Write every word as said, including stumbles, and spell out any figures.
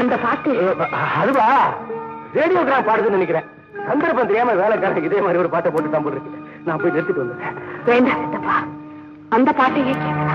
அந்த பாட்டு அதுவா ரேடியோகிராம் பாடுதுன்னு நினைக்கிறேன். சந்தர்ப்பம் தெரியாம வேலைக்காரங்க இதே மாதிரி ஒரு பாட்டை போட்டு தான் போட்டுருக்கு. நான் போய் நிறுத்திட்டு வந்தேன். வேண்டாம் சித்தப்பா, அந்த பாட்டையே கேட்க